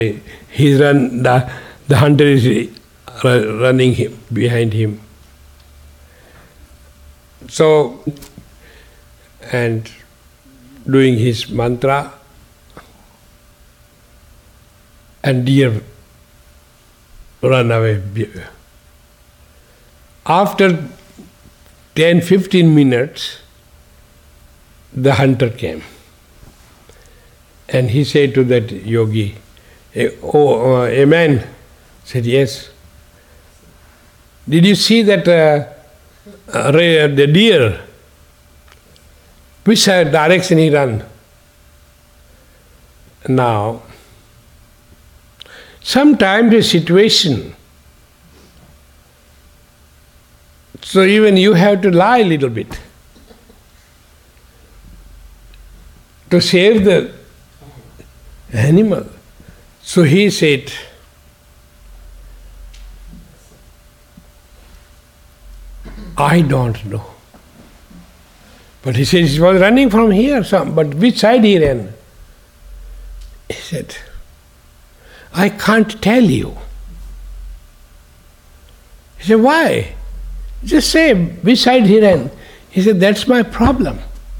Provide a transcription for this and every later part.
The hunter is running behind him. So, and doing his mantra, and deer run away. After 10-15 minutes, the hunter came. And he said to that yogi, a man said, yes. Did you see that the deer? Which direction he ran? Now, sometimes a situation, so even you have to lie a little bit to save the animal. So he said, I don't know. But he said he was running from here, but which side he ran? He said, I can't tell you. He said, why? Just say which side he ran. He said, that's my problem.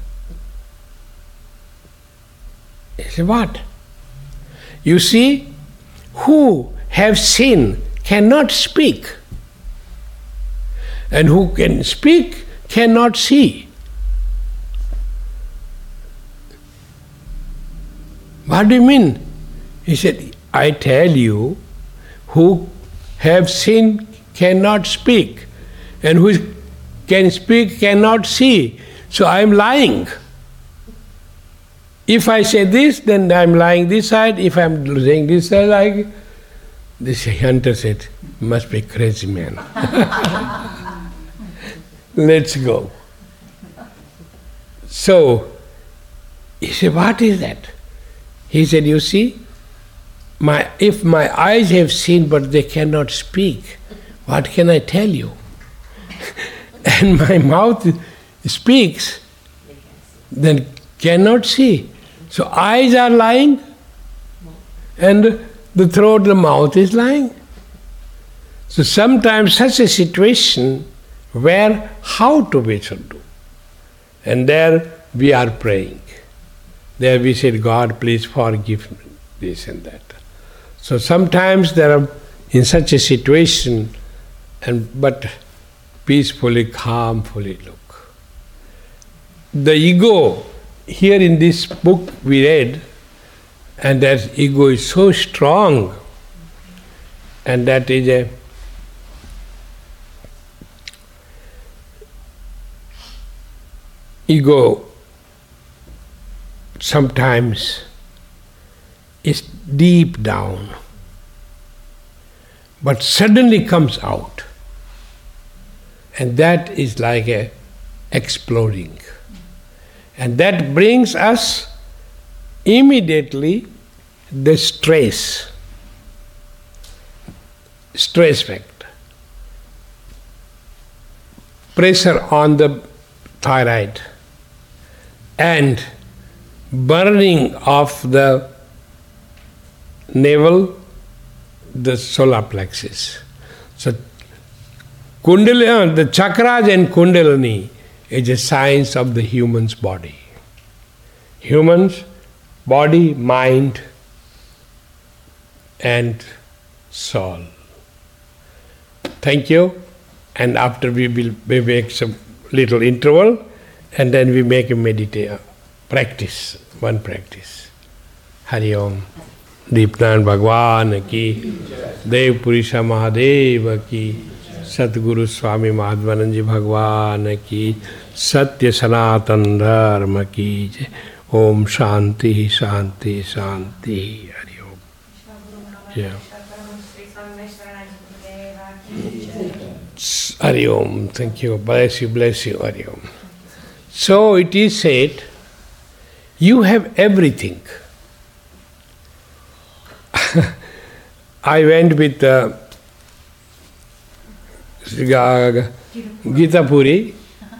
He said, what? You see, who have seen cannot speak, and who can speak cannot see. What do you mean? He said, I tell you, who have seen cannot speak, and who can speak cannot see. So I am lying. If I say this, then I am lying this side. If I am saying this side, like this hunter said, must be crazy man. Let's go. So he said, what is that? He said, you see, if my eyes have seen but they cannot speak, what can I tell you? And my mouth speaks, then cannot see. So eyes are lying, and the throat, the mouth is lying. So sometimes such a situation where how to we should do. And there we are praying. There we said, God, please forgive me, this and that. So sometimes there are, in such a situation, but peacefully, calmfully look. The ego, here in this book we read, and that ego is so strong, and that is a ego sometimes is deep down, but suddenly comes out, and that is like a exploding. And that brings us immediately the stress factor. Pressure on the thyroid and burning of the navel, the solar plexus. So Kundalini, the chakras and Kundalini is a science of the human's body. Human's body, mind, and soul. Thank you. And after we make some little interval, and then we make a meditation practice, one practice. Hari Om. Deepnand Bhagwan ki, Dev Purisha Mahadev ki, Satguru Swami Madhvananji Bhagwan ki, Satya Sanatan Dharma ki, Om Shanti Shanti Shanti. Hari Om. Yeah. Hari Om. Thank you. Bless you, bless you. Hari Om. So it is said, you have everything. I went with Gita Puri